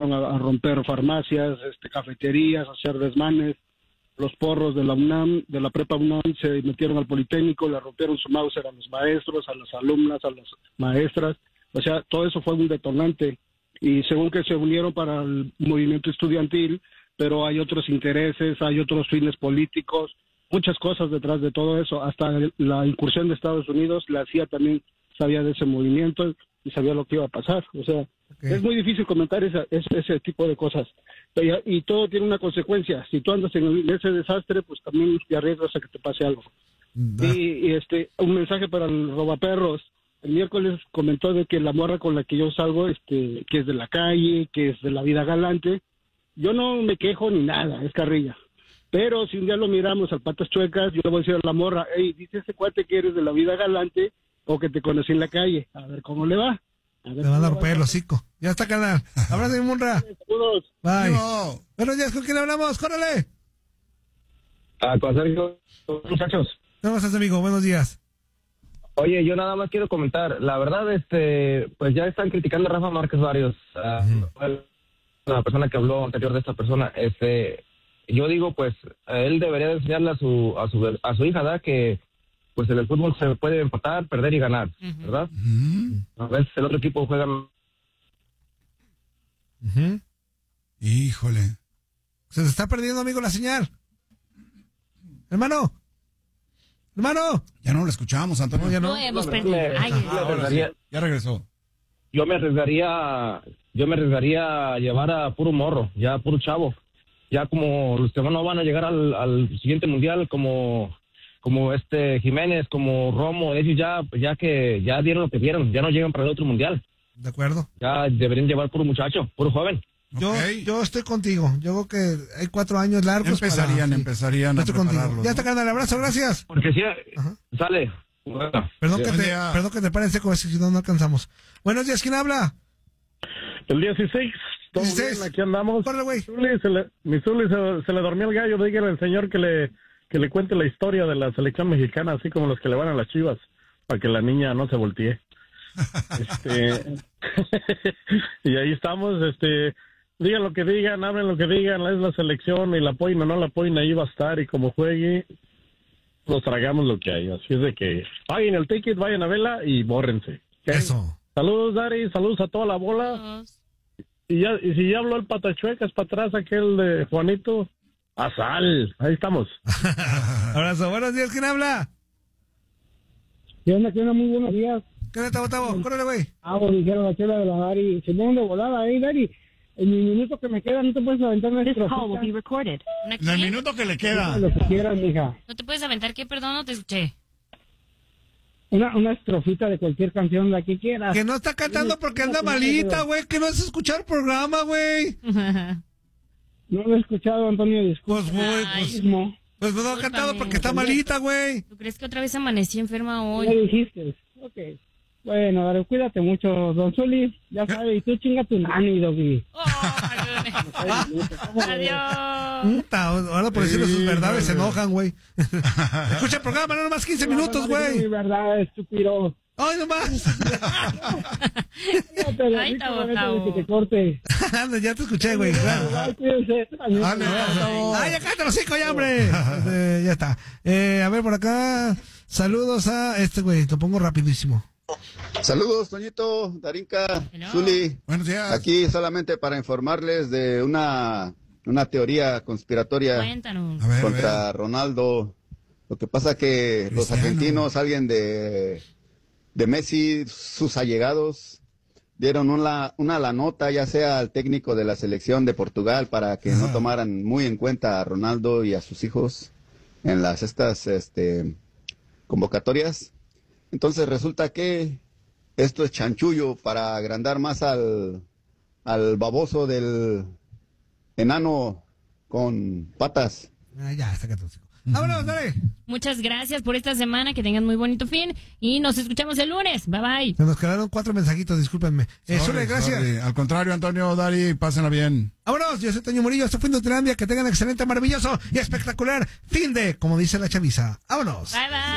empezaron a romper farmacias, cafeterías, a hacer desmanes. Los porros de la UNAM, de la prepa UNAM, se metieron al Politécnico, le rompieron su Mauser a los maestros, a las alumnas, a las maestras. O sea, todo eso fue un detonante. Y según que se unieron para el movimiento estudiantil, pero hay otros intereses, hay otros fines políticos, muchas cosas detrás de todo eso. Hasta la incursión de Estados Unidos, la CIA también sabía de ese movimiento y sabía lo que iba a pasar. O sea, es muy difícil comentar ese tipo de cosas. Y todo tiene una consecuencia. Si tú andas en ese desastre, pues también te arriesgas a que te pase algo. Y un mensaje para el robaperros. El miércoles comentó de que la morra con la que yo salgo, que es de la calle, que es de la vida galante. Yo no me quejo ni nada, es carrilla. Pero si un día lo miramos al patas chuecas, yo le voy a decir a la morra, hey, dice ese cuate que eres de la vida galante o que te conocí en la calle. A ver cómo le va. Te van a romper el hocico. Ya está, carnal. Abrazo, mi Munra. Saludos. Bye. No. Buenos días, ¿con quién hablamos? ¡Córrele! Con Sergio, muchachos. ¿Cómo estás, amigo? Buenos días. Oye, yo nada más quiero comentar. La verdad, pues ya están criticando a Rafa Márquez varios. La persona que habló anterior de esta persona. Yo digo, pues, él debería enseñarle a su hija, ¿verdad? Que pues en el fútbol se puede empatar, perder y ganar, ¿verdad? A veces el otro equipo juega... Híjole. Se te está perdiendo, amigo, la señal. Hermano. Ya no lo escuchamos, Antonio. No, ya no. Ya regresó. Yo me arriesgaría a llevar a puro morro, ya a puro chavo. Ya como los que no van a llegar al siguiente mundial, como Jiménez, como Romo, ellos ya que ya dieron lo que dieron, ya no llegan para el otro mundial. De acuerdo. Ya deberían llevar puro muchacho, puro joven. Yo estoy contigo. Yo creo que hay 4 años largos. Empezarían a prepararlos. Ya está, carnal. Abrazo, gracias. Porque si sale. Bueno. Perdón que te pare en seco, si no alcanzamos. Buenos días, ¿quién habla? El 16. ¿Todo bien? Aquí andamos. Corre, güey. Mi Zuli se le dormió el gallo. Dígale al señor que le cuente la historia de la selección mexicana, así como los que le van a las Chivas, para que la niña no se voltee. Y ahí estamos, digan lo que digan, hablen lo que digan, es la selección y la apoyen o no la apoyen, ahí va a estar, y como juegue, nos tragamos lo que hay. Así es de que paguen el ticket, vayan a verla y bórrense. ¿Okay? Eso. Saludos, Dari, saludos a toda la bola. Y si ya habló el patachuecas para atrás, aquel de Juanito, a sal, ahí estamos. Abrazo, buenos días, ¿quién habla? ¿Qué onda? Muy buenos días. ¿Qué onda, Tabo? Córrele, güey. Pues dijeron la chela de la Dari. Se ponen de volada ahí, Dari. En mi minuto que me queda, no te puedes aventar una estrofita. En el minuto que le queda. Lo que quieras, mija. ¿No te puedes aventar qué? Perdón, no te escuché. Una estrofita de cualquier canción, la que quieras. Que no está cantando porque anda malita, güey. Que no has escuchado el programa, güey. No lo he escuchado, Antonio, disculpa. Pues no ha cantado porque está malita, güey. ¿Tú crees que otra vez amanecí enferma hoy? ¿Qué dijiste? Ok. Bueno, Dario, cuídate mucho, don Zuli. Ya sabes, y tú chinga tu nani, Doggy. Adiós. Ahora por decirle sus verdades se enojan, güey. Escucha el programa, no nomás 15 minutos, güey. Mi verdad, estúpido. ¡Ay, nomás! ¡Ay, Tabo! Que te corte. Ya te escuché, güey. Ay, cuídense. ¡Ay, ya cállate los hocico ya, hombre! Ya está. A ver, por acá. Saludos a güey. Te pongo rapidísimo. Saludos, Toñito, Darinka, Zuli. Buenos días. Aquí solamente para informarles de una teoría conspiratoria. Cuéntanos. Contra Ronaldo. Lo que pasa que los argentinos, alguien de Messi, sus allegados, dieron una la nota, ya sea al técnico de la selección de Portugal, para que no tomaran muy en cuenta a Ronaldo y a sus hijos en estas convocatorias. Entonces resulta que esto es chanchullo para agrandar más al baboso del enano con patas. Ya, sácate. ¡Vámonos, dale! Muchas gracias por esta semana, que tengan muy bonito fin y nos escuchamos el lunes. Bye bye. Se nos quedaron 4 mensajitos, discúlpenme. Gracias. Al contrario, Antonio, Dari, pásenla bien. Vámonos, yo soy Toño Murillo, esto fue Inutilandia, que tengan excelente, maravilloso y espectacular fin de, como dice la chaviza. Vámonos. Bye bye.